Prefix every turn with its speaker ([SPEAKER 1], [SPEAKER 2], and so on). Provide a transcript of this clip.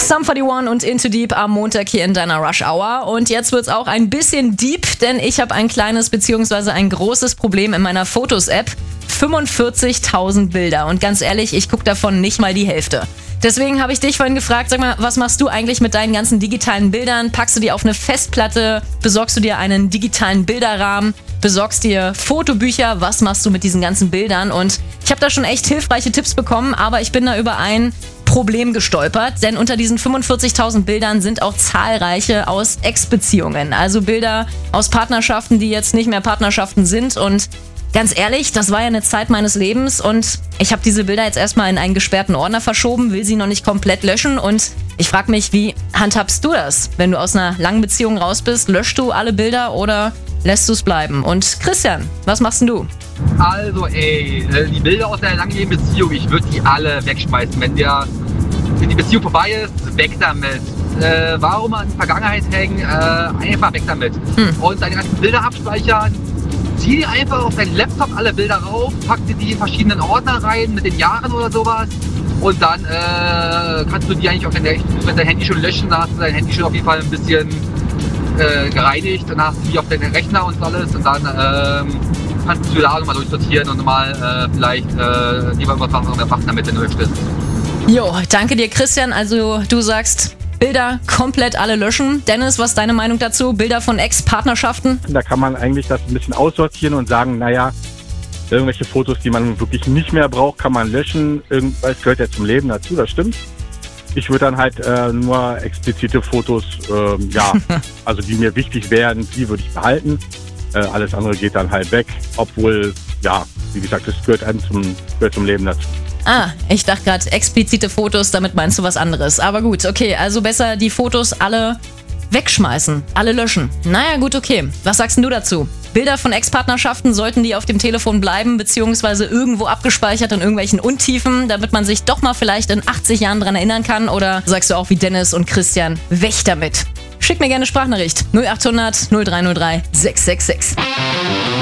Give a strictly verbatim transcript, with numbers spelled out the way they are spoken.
[SPEAKER 1] Sum einundvierzig und Into Deep am Montag hier in deiner Rush Hour. Und jetzt wird's auch ein bisschen deep, denn ich habe ein kleines bzw. ein großes Problem in meiner Fotos-App. fünfundvierzigtausend Bilder und ganz ehrlich, ich gucke davon nicht mal die Hälfte. Deswegen habe ich dich vorhin gefragt, sag mal, was machst du eigentlich mit deinen ganzen digitalen Bildern? Packst du die auf eine Festplatte? Besorgst du dir einen digitalen Bilderrahmen? Besorgst dir Fotobücher? Was machst du mit diesen ganzen Bildern? Und ich habe da schon echt hilfreiche Tipps bekommen, aber ich bin da über ein Problem gestolpert, denn unter diesen fünfundvierzigtausend Bildern sind auch zahlreiche aus Ex-Beziehungen, also Bilder aus Partnerschaften, die jetzt nicht mehr Partnerschaften sind. Und ganz ehrlich, das war ja eine Zeit meines Lebens und ich habe diese Bilder jetzt erstmal in einen gesperrten Ordner verschoben, will sie noch nicht komplett löschen und ich frage mich, wie handhabst du das? Wenn du aus einer langen Beziehung raus bist, löschst du alle Bilder oder lässt du es bleiben? Und Christian, was machst denn du?
[SPEAKER 2] Also ey, die Bilder aus einer langjährigen Beziehung, ich würde die alle wegschmeißen. Wenn, der, wenn die Beziehung vorbei ist, weg damit. Äh, warum an die Vergangenheit hängen? Äh, einfach weg damit. Hm. Und deine ganzen Bilder abspeichern. Zieh dir einfach auf deinen Laptop alle Bilder rauf, pack dir die in verschiedenen Ordner rein mit den Jahren oder sowas. Und dann äh, kannst du die eigentlich auf dein, wenn dein Handy schon löschen, dann hast du dein Handy schon auf jeden Fall ein bisschen äh, gereinigt. Dann hast du die auf deinen Rechner und alles und dann ähm, kannst du da nochmal durchsortieren und mal äh, vielleicht äh, lieber was machen damit, wenn du möchtest.
[SPEAKER 1] Jo, danke dir Christian. Also du sagst, Bilder komplett alle löschen. Dennis, was ist deine Meinung dazu? Bilder von Ex-Partnerschaften?
[SPEAKER 3] Da kann man eigentlich das ein bisschen aussortieren und sagen, naja, irgendwelche Fotos, die man wirklich nicht mehr braucht, kann man löschen. Irgendwas gehört ja zum Leben dazu, das stimmt. Ich würde dann halt äh, nur explizite Fotos, äh, ja, also die mir wichtig wären, die würde ich behalten. Äh, alles andere geht dann halt weg, obwohl, ja, wie gesagt, das gehört einem zum, gehört zum Leben dazu.
[SPEAKER 1] Ah, ich dachte gerade explizite Fotos, damit meinst du was anderes. Aber gut, okay, also besser die Fotos alle wegschmeißen, alle löschen. Naja, gut, okay. Was sagst denn du dazu? Bilder von Ex-Partnerschaften, sollten die auf dem Telefon bleiben, beziehungsweise irgendwo abgespeichert in irgendwelchen Untiefen, damit man sich doch mal vielleicht in achtzig Jahren dran erinnern kann? Oder sagst du auch wie Dennis und Christian, weg damit? Schick mir gerne Sprachnachricht null achthundert null drei null drei sechs sechs sechs.